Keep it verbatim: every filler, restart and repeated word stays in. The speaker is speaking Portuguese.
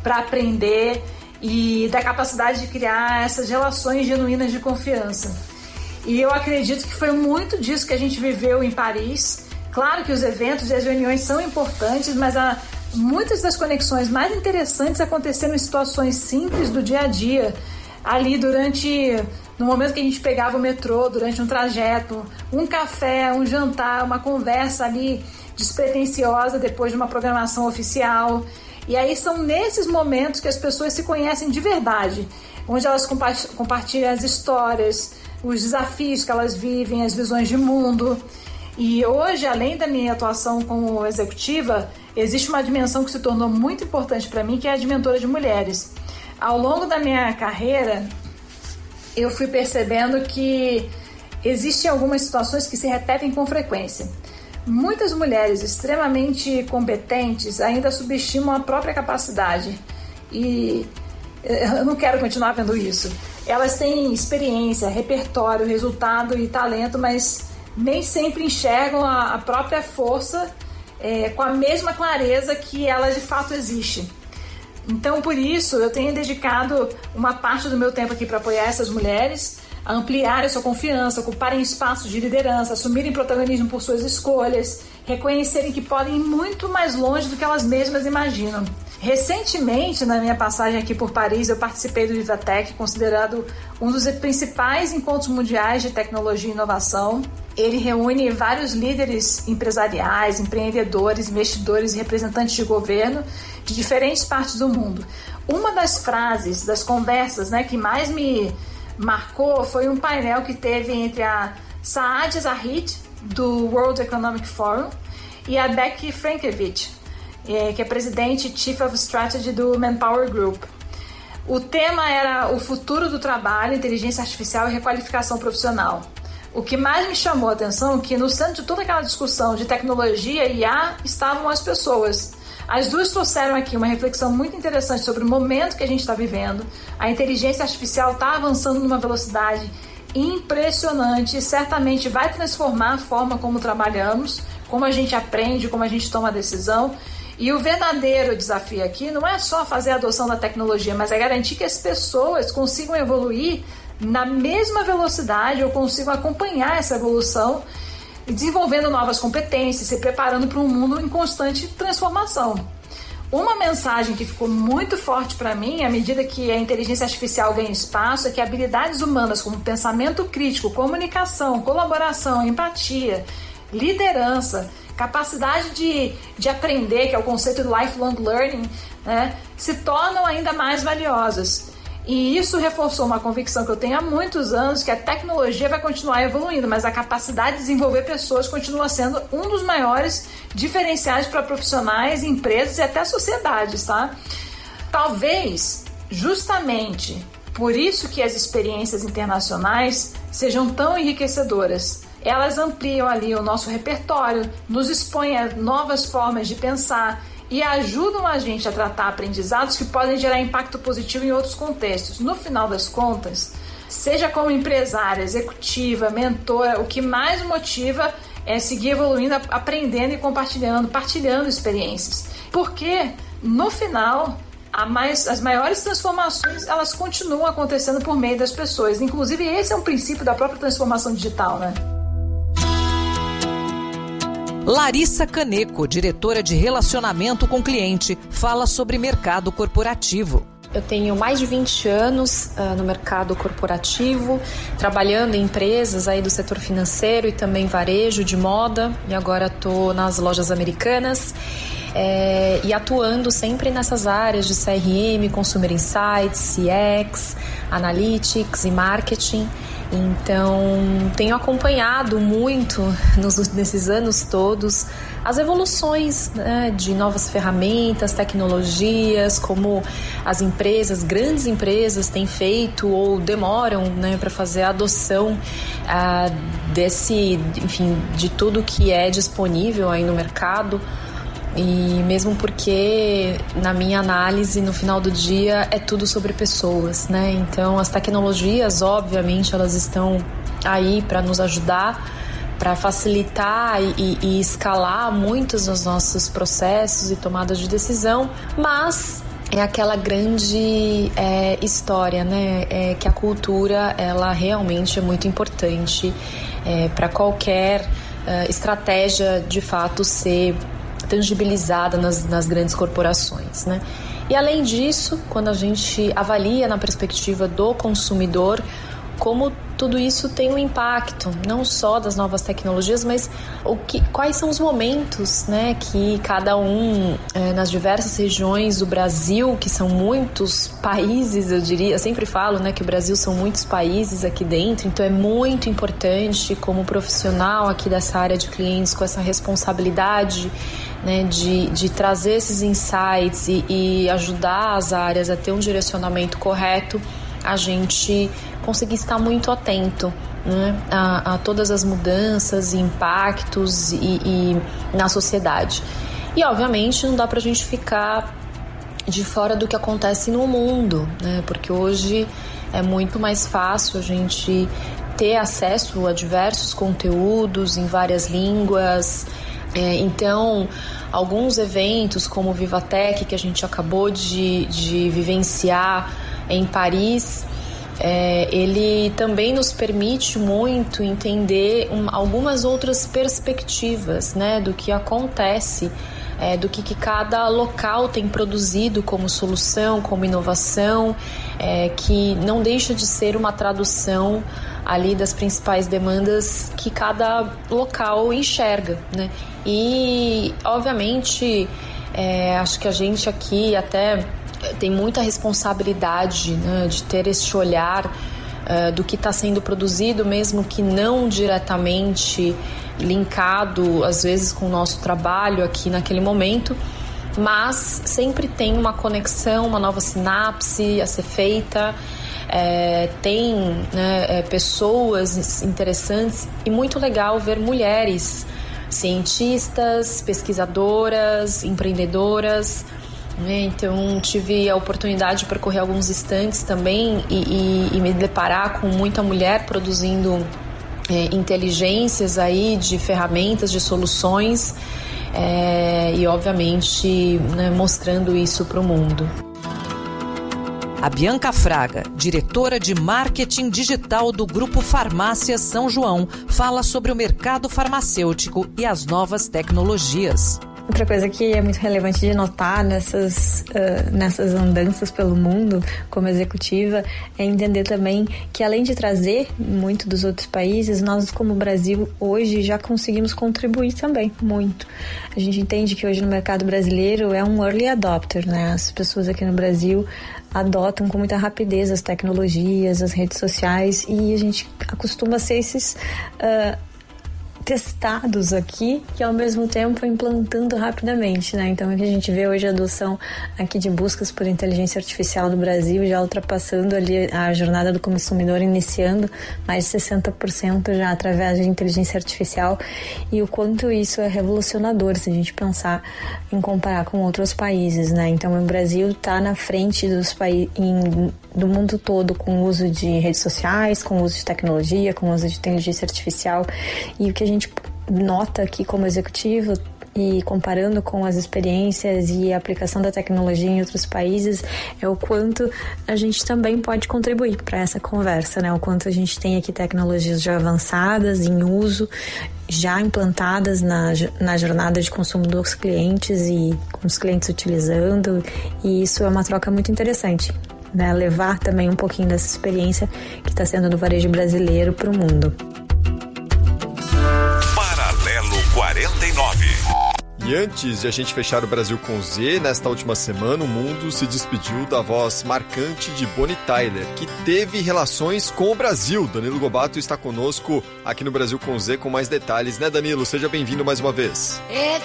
para aprender e da capacidade de criar essas relações genuínas de confiança. E eu acredito que foi muito disso que a gente viveu em Paris. Claro que os eventos e as reuniões são importantes, mas a, muitas das conexões mais interessantes aconteceram em situações simples do dia a dia, ali durante, no momento que a gente pegava o metrô, durante um trajeto, um café, um jantar, uma conversa ali despretensiosa depois de uma programação oficial. E aí são nesses momentos que as pessoas se conhecem de verdade, onde elas compa- compartilham as histórias, os desafios que elas vivem, as visões de mundo. E hoje, além da minha atuação como executiva, existe uma dimensão que se tornou muito importante para mim, que é a de mentora de mulheres. Ao longo da minha carreira, eu fui percebendo que existem algumas situações que se repetem com frequência. Muitas mulheres extremamente competentes ainda subestimam a própria capacidade e eu não quero continuar vendo isso. Elas têm experiência, repertório, resultado e talento, mas nem sempre enxergam a, a própria força é, com a mesma clareza que ela de fato existe. Então, por isso, eu tenho dedicado uma parte do meu tempo aqui para apoiar essas mulheres, a ampliarem sua confiança, ocuparem espaços de liderança, assumirem protagonismo por suas escolhas, reconhecerem que podem ir muito mais longe do que elas mesmas imaginam. Recentemente, na minha passagem aqui por Paris, eu participei do VivaTech, considerado um dos principais encontros mundiais de tecnologia e inovação. Ele reúne vários líderes empresariais, empreendedores, investidores e representantes de governo de diferentes partes do mundo. Uma das frases, das conversas, né, que mais me marcou foi um painel que teve entre a Saad Zahid, do World Economic Forum, e a Becky Frankiewicz, que é presidente e Chief of Strategy do Manpower Group. O tema era o futuro do trabalho, inteligência artificial e requalificação profissional. O que mais me chamou a atenção é que no centro de toda aquela discussão de tecnologia e I A estavam as pessoas. As duas trouxeram aqui uma reflexão muito interessante sobre o momento que a gente está vivendo. A inteligência artificial está avançando numa velocidade impressionante e certamente vai transformar a forma como trabalhamos, como a gente aprende, como a gente toma a decisão. E o verdadeiro desafio aqui não é só fazer a adoção da tecnologia, mas é garantir que as pessoas consigam evoluir na mesma velocidade ou consigam acompanhar essa evolução, desenvolvendo novas competências, se preparando para um mundo em constante transformação. Uma mensagem que ficou muito forte para mim, à medida que a inteligência artificial ganha espaço, é que habilidades humanas como pensamento crítico, comunicação, colaboração, empatia, liderança, capacidade de, de aprender, que é o conceito do lifelong learning, né, se tornam ainda mais valiosas. E isso reforçou uma convicção que eu tenho há muitos anos, que a tecnologia vai continuar evoluindo, mas a capacidade de desenvolver pessoas continua sendo um dos maiores diferenciais para profissionais, empresas e até sociedades, tá? Talvez, justamente por isso que as experiências internacionais sejam tão enriquecedoras. Elas ampliam ali o nosso repertório, nos expõem a novas formas de pensar e ajudam a gente a tratar aprendizados que podem gerar impacto positivo em outros contextos. No final das contas, seja como empresária, executiva, mentora, o que mais motiva é seguir evoluindo, aprendendo e compartilhando, partilhando experiências. Porque, no final, a mais, as maiores transformações, elas continuam acontecendo por meio das pessoas. Inclusive, esse é um princípio da própria transformação digital, né? Larissa Caneco, diretora de Relacionamento com Cliente, fala sobre mercado corporativo. Eu tenho mais de vinte anos uh, no mercado corporativo, trabalhando em empresas aí do setor financeiro e também varejo de moda, e agora estou nas lojas americanas é, e atuando sempre nessas áreas de C R M, Consumer Insights, C X, Analytics e Marketing. Então, tenho acompanhado muito nos, nesses anos todos as evoluções, né, de novas ferramentas, tecnologias, como as empresas, grandes empresas têm feito ou demoram, né, para fazer a adoção ah, desse, enfim, de tudo que é disponível aí no mercado. E mesmo porque, na minha análise, no final do dia, é tudo sobre pessoas, né? Então, as tecnologias, obviamente, elas estão aí para nos ajudar, para facilitar e, e escalar muitos dos nossos processos e tomadas de decisão, mas é aquela grande é, história, né? É que a cultura, ela realmente é muito importante é, para qualquer é, estratégia, de fato, ser tangibilizada nas, nas grandes corporações, né? E além disso, quando a gente avalia na perspectiva do consumidor, como tudo isso tem um impacto, não só das novas tecnologias, mas o que, quais são os momentos, né, que cada um, é, nas diversas regiões do Brasil, que são muitos países, eu diria, eu sempre falo, né, que o Brasil são muitos países aqui dentro, então é muito importante, como profissional aqui dessa área de clientes, com essa responsabilidade, né, de, de trazer esses insights e, e ajudar as áreas a ter um direcionamento correto, a gente conseguir estar muito atento, né, a, a todas as mudanças e impactos e, e na sociedade. E, obviamente, não dá para a gente ficar de fora do que acontece no mundo, né, porque hoje é muito mais fácil a gente ter acesso a diversos conteúdos em várias línguas. É, então, alguns eventos como o Vivatech, que a gente acabou de, de vivenciar em Paris, é, ele também nos permite muito entender um, algumas outras perspectivas, né, do que acontece, é, do que, que cada local tem produzido como solução, como inovação, é, que não deixa de ser uma tradução ali das principais demandas que cada local enxerga, né? E, obviamente, é, acho que a gente aqui até tem muita responsabilidade, né, de ter esse olhar uh, do que está sendo produzido, mesmo que não diretamente linkado, às vezes, com o nosso trabalho aqui naquele momento, mas sempre tem uma conexão, uma nova sinapse a ser feita, é, tem, né, é, pessoas interessantes e muito legal ver mulheres cientistas, pesquisadoras, empreendedoras. Então, tive a oportunidade de percorrer alguns estandes também e, e, e me deparar com muita mulher produzindo é, inteligências aí de ferramentas, de soluções é, e, obviamente, né, mostrando isso para o mundo. A Bianca Fraga, diretora de marketing digital do Grupo Farmácia São João, fala sobre o mercado farmacêutico e as novas tecnologias. Outra coisa que é muito relevante de notar nessas, uh, nessas andanças pelo mundo como executiva é entender também que, além de trazer muito dos outros países, nós, como Brasil, hoje já conseguimos contribuir também muito. A gente entende que hoje no mercado brasileiro é um early adopter, né? As pessoas aqui no Brasil adotam com muita rapidez as tecnologias, as redes sociais, e a gente acostuma ser esses Uh, testados aqui, que ao mesmo tempo implantando rapidamente, né? Então, o que a gente vê hoje a adoção aqui de buscas por inteligência artificial no Brasil, já ultrapassando ali a jornada do consumidor, iniciando mais de sessenta por cento já através de inteligência artificial, e o quanto isso é revolucionador se a gente pensar em comparar com outros países, né? Então, o Brasil está na frente dos países do mundo todo com o uso de redes sociais, com o uso de tecnologia, com o uso de inteligência artificial, e o que a gente nota aqui como executivo e comparando com as experiências e a aplicação da tecnologia em outros países é o quanto a gente também pode contribuir para essa conversa, né? O quanto a gente tem aqui tecnologias já avançadas, em uso, já implantadas na, na jornada de consumo dos clientes e com os clientes utilizando, e isso é uma troca muito interessante, né? Levar também um pouquinho dessa experiência que está sendo do varejo brasileiro para o mundo. Paralelo quarenta e nove. E antes de a gente fechar o Brasil com Z, nesta última semana o mundo se despediu da voz marcante de Bonnie Tyler, que teve relações com o Brasil. Danilo Gobato está conosco aqui no Brasil com Z com mais detalhes, né, Danilo? Seja bem-vindo mais uma vez. It